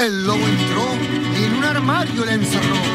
El lobo entró y en un armario le encerró.